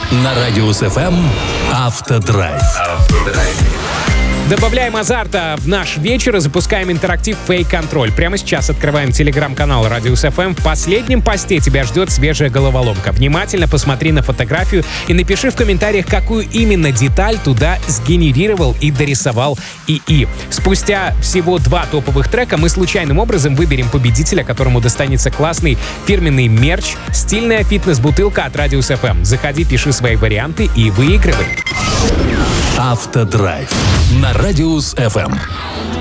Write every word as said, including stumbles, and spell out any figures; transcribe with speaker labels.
Speaker 1: На Радиус эф эм «Автодрайв».
Speaker 2: Добавляем азарта в наш вечер и запускаем интерактив «Фейк-контроль». Прямо сейчас открываем телеграм-канал Радиус эф эм. В последнем посте тебя ждет свежая головоломка. Внимательно посмотри на фотографию и напиши в комментариях, какую именно деталь туда сгенерировал и дорисовал ИИ. Спустя всего два топовых трека мы случайным образом выберем победителя, которому достанется классный фирменный мерч, стильная фитнес-бутылка от Радиус эф эм. Заходи, пиши свои варианты и выигрывай.
Speaker 1: «Автодрайв» на Радиус эф эм.